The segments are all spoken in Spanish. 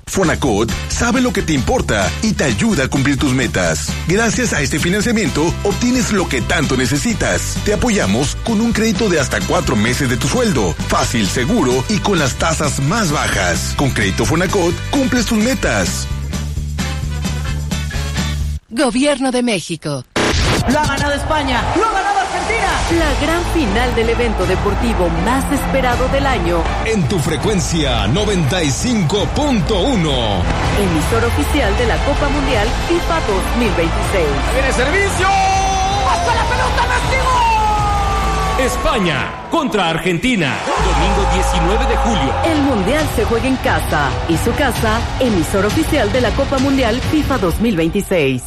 Fonacot sabe lo que te importa y te ayuda a cumplir tus metas. Gracias a este financiamiento, obtienes lo que tanto necesitas. Te apoyamos con un crédito de hasta 4 meses de tu sueldo. Fácil, seguro y con las tasas más bajas. Con Crédito Fonacot, cumples tus metas. Gobierno de México. Lo ha ganado España, lo ha ganado Argentina. La gran final del evento deportivo más esperado del año. En tu frecuencia 95.1. Emisor oficial de la Copa Mundial FIFA 2026. ¡Viene servicio! ¡Pasa la pelota, Messi! España contra Argentina. Domingo 19 de julio. El Mundial se juega en casa. Y su casa, emisor oficial de la Copa Mundial FIFA 2026.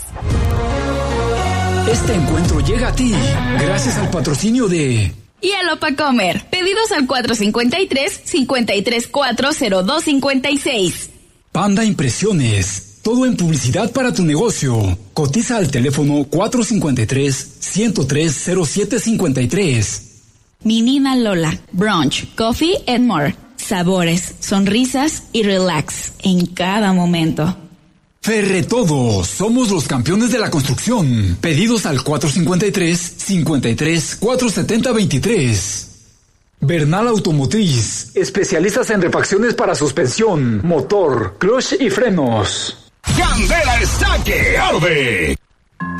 Este encuentro llega a ti gracias al patrocinio de Hielo pa' comer. Pedidos al 453-5340256. Panda Impresiones. Todo en publicidad para tu negocio. Cotiza al teléfono 453-103-0753. Menina Lola. Brunch, coffee and more. Sabores, sonrisas y relax en cada momento. Ferretodo, somos los campeones de la construcción. Pedidos al 453-53-470-23. Bernal Automotriz, especialistas en refacciones para suspensión, motor, clutch y frenos. Candela está que arde.